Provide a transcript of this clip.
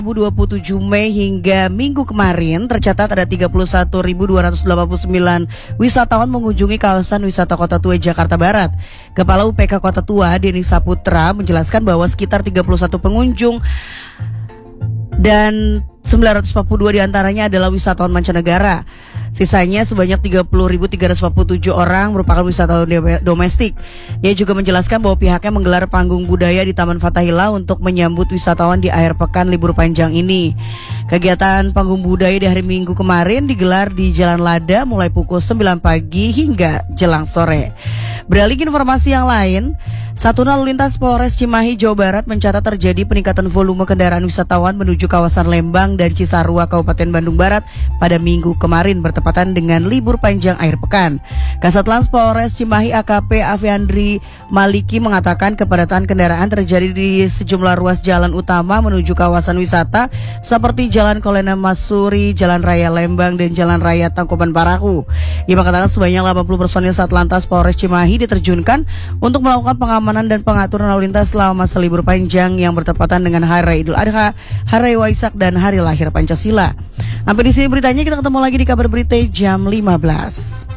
27 Mei hingga Minggu kemarin tercatat ada 31.289 wisatawan mengunjungi kawasan wisata Kota Tua Jakarta Barat. Kepala UPK Kota Tua Denny Saputra menjelaskan bahwa sekitar 31 pengunjung dan 942 diantaranya adalah wisatawan mancanegara. Sisanya sebanyak 30.347 orang merupakan wisatawan domestik. Ia juga menjelaskan bahwa pihaknya menggelar panggung budaya di Taman Fathahillah untuk menyambut wisatawan di akhir pekan libur panjang ini. Kegiatan panggung budaya di hari Minggu kemarin digelar di Jalan Lada mulai pukul 9 pagi hingga jelang sore. Beralih ke informasi yang lain, Satuan Lalu Lintas Polres Cimahi, Jawa Barat mencatat terjadi peningkatan volume kendaraan wisatawan menuju kawasan Lembang dan Cisarua, Kabupaten Bandung Barat pada Minggu kemarin bertepatan dengan libur panjang akhir pekan. Kasatlantas Polres Cimahi AKP Aviandri Maliki mengatakan kepadatan kendaraan terjadi di sejumlah ruas jalan utama menuju kawasan wisata seperti Jalan Kolena Masuri, Jalan Raya Lembang, dan Jalan Raya Tangkuban Parahu. Ia mengatakan sebanyak 80 personil Satlantas Polres Cimahi diterjunkan untuk melakukan pengamanan dan pengaturan lalu lintas selama masa libur panjang yang bertepatan dengan Hari Raya Idul Adha, Hari Raya Waisak, dan Hari Lahir Pancasila. Sampai di sini beritanya, kita ketemu lagi di kabar berita jam 15.